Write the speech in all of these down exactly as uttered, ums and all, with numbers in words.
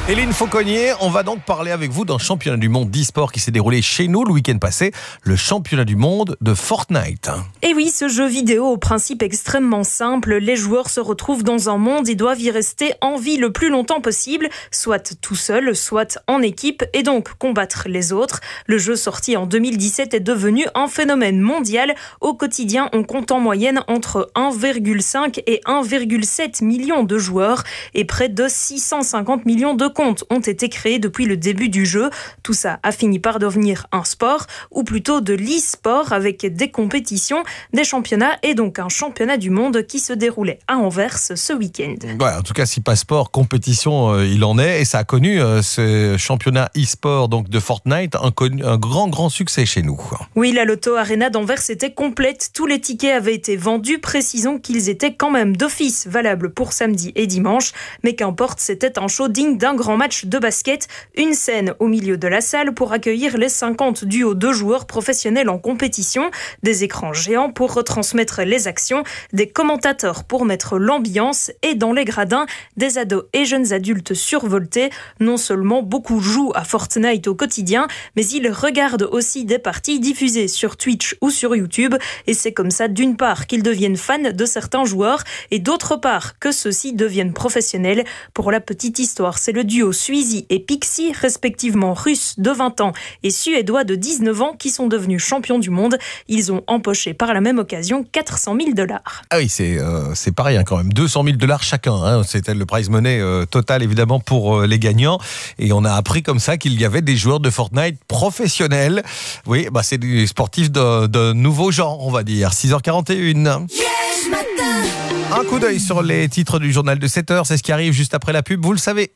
Hélène Fauconnier, on va donc parler avec vous d'un championnat du monde d'e-sport qui s'est déroulé chez nous le week-end passé, le championnat du monde de Fortnite. Et oui, ce jeu vidéo au principe extrêmement simple, les joueurs se retrouvent dans un monde et doivent y rester en vie le plus longtemps possible, soit tout seul, soit en équipe, et donc combattre les autres. Le jeu sorti en deux mille dix-sept est devenu un phénomène mondial. Au quotidien, on compte en moyenne entre un virgule cinq et un virgule sept million de joueurs et près de six cent cinquante millions de comptes ont été créés depuis le début du jeu. Tout ça a fini par devenir un sport, ou plutôt de l'e-sport, avec des compétitions, des championnats et donc un championnat du monde qui se déroulait à Anvers ce week-end. Ouais, en tout cas, si passeport, compétition, euh, il en est, et ça a connu euh, ce championnat e-sport donc de Fortnite, un, connu, un grand, grand succès chez nous. Oui, la Lotto Arena d'Anvers était complète, tous les tickets avaient été vendus, précisons qu'ils étaient quand même d'office valables pour samedi et dimanche, mais qu'importe, c'était un show digne d'un grand match de basket, une scène au milieu de la salle pour accueillir les cinquante duos de joueurs professionnels en compétition, des écrans géants pour retransmettre les actions, des commentateurs pour mettre l'ambiance et dans les gradins, des ados et jeunes adultes survoltés. Non seulement beaucoup jouent à Fortnite au quotidien, mais ils regardent aussi des parties diffusées sur Twitch ou sur YouTube et c'est comme ça d'une part qu'ils deviennent fans de certains joueurs et d'autre part que ceux-ci deviennent professionnels. Pour la petite histoire, c'est le duo Suizy et Pixie, respectivement russe de vingt ans et suédois de dix-neuf ans, qui sont devenus champions du monde. Ils ont empoché par la même occasion quatre cent mille dollars. Ah oui, c'est, euh, c'est pas rien quand même. deux cent mille dollars chacun. Hein. C'était le prize money euh, total évidemment pour euh, les gagnants. Et on a appris comme ça qu'il y avait des joueurs de Fortnite professionnels. Oui, bah c'est des sportifs de, de nouveau genre, on va dire. six heures quarante et un. Yes, matin. Un coup d'œil sur les titres du journal de sept heures. C'est ce qui arrive juste après la pub, vous le savez.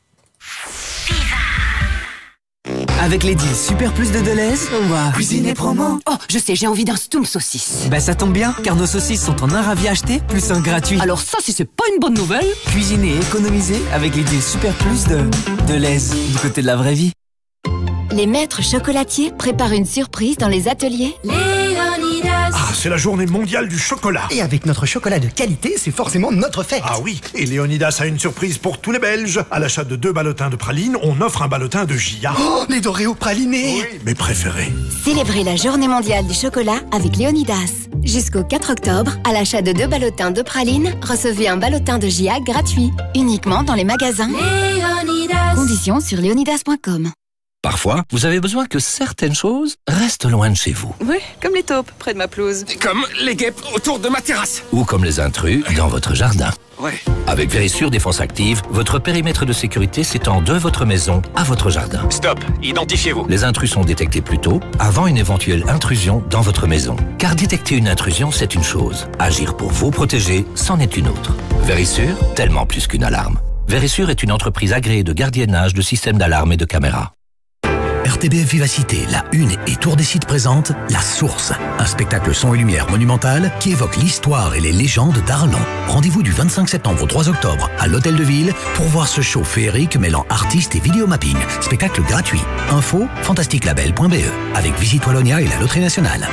Avec les deals Super Plus de Deleuze, on va Cuisiner promo. Oh, je sais, j'ai envie d'un stoum saucisse. Bah ça tombe bien, car nos saucisses sont en un ravi acheté, plus un gratuit. Alors ça, si c'est pas une bonne nouvelle. Cuisiner et économiser avec les deals Super Plus de Deleuze, du côté de la vraie vie. Les maîtres chocolatiers préparent une surprise dans les ateliers Léonidas. Ah, c'est la journée mondiale du chocolat. Et avec notre chocolat de qualité, c'est forcément notre fête. Ah oui, et Léonidas a une surprise pour tous les Belges. À l'achat de deux ballotins de pralines, on offre un ballotin de Gia. Oh, les Doréos pralinés. Oui, mes préférés. Célébrez la journée mondiale du chocolat avec Léonidas. Jusqu'au quatre octobre, à l'achat de deux ballotins de pralines, recevez un ballotin de Gia gratuit. Uniquement dans les magasins. Léonidas. Conditions sur léonidas point com. Parfois, vous avez besoin que certaines choses restent loin de chez vous. Oui, comme les taupes près de ma pelouse. Comme les guêpes autour de ma terrasse. Ou comme les intrus dans votre jardin. Ouais. Avec Vérissure Défense Active, votre périmètre de sécurité s'étend de votre maison à votre jardin. Stop, identifiez-vous. Les intrus sont détectés plus tôt, avant une éventuelle intrusion dans votre maison. Car détecter une intrusion, c'est une chose. Agir pour vous protéger, c'en est une autre. Vérissure, tellement plus qu'une alarme. Vérissure est une entreprise agréée de gardiennage de systèmes d'alarme et de caméras. R T B F Vivacité, la Une et Tour des Sites présente La Source, un spectacle son et lumière monumental qui évoque l'histoire et les légendes d'Arlon. Rendez-vous du vingt-cinq septembre au trois octobre à l'Hôtel de Ville pour voir ce show féerique mêlant artistes et vidéomapping. Spectacle gratuit. Info fantastique label point b e avec Visite Wallonia et la Loterie Nationale.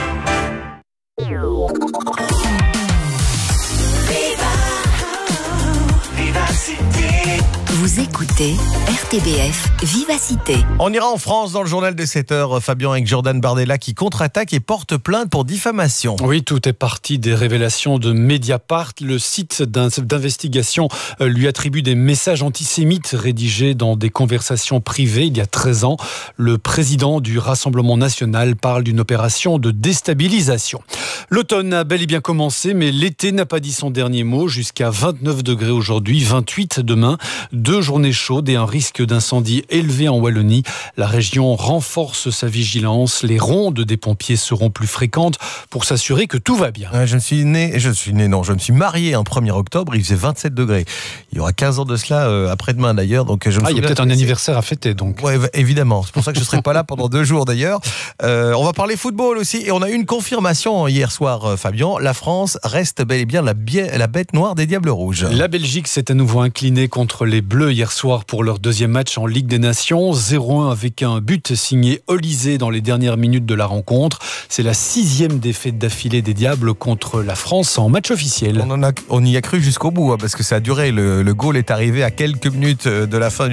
Vous écoutez R T B F Vivacité. On ira en France dans le journal de sept heures, Fabien, avec Jordan Bardella qui contre-attaque et porte plainte pour diffamation. Oui, tout est parti des révélations de Mediapart. Le site d'investigation lui attribue des messages antisémites rédigés dans des conversations privées il y a treize ans. Le président du Rassemblement national parle d'une opération de déstabilisation. L'automne a bel et bien commencé, mais l'été n'a pas dit son dernier mot. Jusqu'à vingt-neuf degrés aujourd'hui, vingt-huit demain. Deux journées chaudes et un risque d'incendie élevé en Wallonie. La région renforce sa vigilance. Les rondes des pompiers seront plus fréquentes pour s'assurer que tout va bien. Ouais, je me suis né, je suis né, non, je me suis marié un premier octobre, il faisait vingt-sept degrés. Il y aura quinze ans de cela, euh, après-demain d'ailleurs. Donc je me ah, il y a peut-être un anniversaire à fêter donc. Ouais, évidemment. C'est pour ça que je ne serai pas là pendant deux jours d'ailleurs. Euh, on va parler football aussi et on a eu une confirmation hier soir, Fabien. La France reste bel et bien la, biais, la bête noire des Diables Rouges. La Belgique s'est à nouveau inclinée contre les Bleus hier soir pour leur deuxième match en Ligue des Nations. zéro un avec un but signé Olysée dans les dernières minutes de la rencontre. C'est la sixième défaite d'affilée des Diables contre la France en match officiel. On, en a, on y a cru jusqu'au bout, hein, parce que ça a duré. Le, le goal est arrivé à quelques minutes de la fin du